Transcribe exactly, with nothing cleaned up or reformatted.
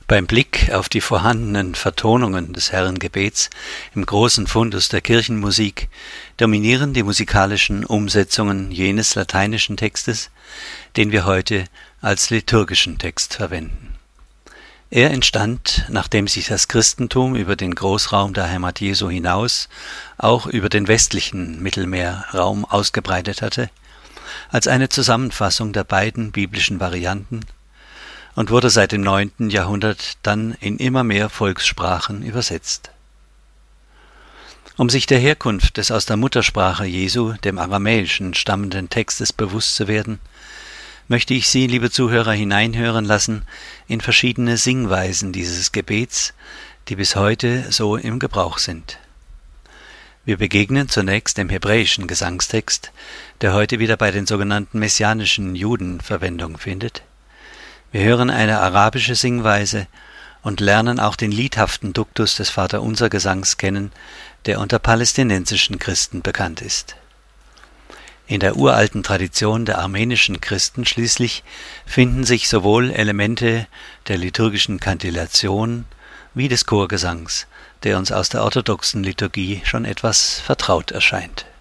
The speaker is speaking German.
Beim Blick auf die vorhandenen Vertonungen des Herrengebets im großen Fundus der Kirchenmusik dominieren die musikalischen Umsetzungen jenes lateinischen Textes, den wir heute als liturgischen Text verwenden. Er entstand, nachdem sich das Christentum über den Großraum der Heimat Jesu hinaus auch über den westlichen Mittelmeerraum ausgebreitet hatte, als eine Zusammenfassung der beiden biblischen Varianten und wurde seit dem neunten Jahrhundert dann in immer mehr Volkssprachen übersetzt. Um sich der Herkunft des aus der Muttersprache Jesu, dem Aramäischen, stammenden Textes bewusst zu werden, möchte ich Sie, liebe Zuhörer, hineinhören lassen in verschiedene Singweisen dieses Gebets, die bis heute so im Gebrauch sind. Wir begegnen zunächst dem hebräischen Gesangstext, der heute wieder bei den sogenannten messianischen Juden Verwendung findet. Wir hören eine arabische Singweise und lernen auch den liedhaften Duktus des Vaterunser-Gesangs kennen, der unter palästinensischen Christen bekannt ist. In der uralten Tradition der armenischen Christen schließlich finden sich sowohl Elemente der liturgischen Kantillation wie des Chorgesangs, der uns aus der orthodoxen Liturgie schon etwas vertraut erscheint.